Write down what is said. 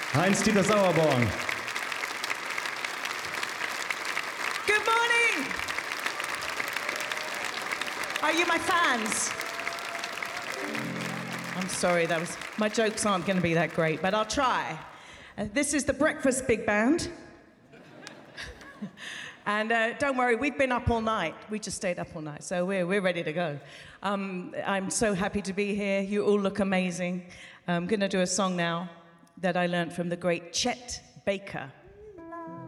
Heinz-Dieter Sauerborn. Good morning. Are you my fans? I'm sorry, my jokes aren't going to be that great, but I'll try. This is the Breakfast Big Band. And don't worry, we've been up all night. We just stayed up all night, so we're ready to go. I'm so happy to be here. You all look amazing. I'm going to do a song now that I learned from the great Chet Baker.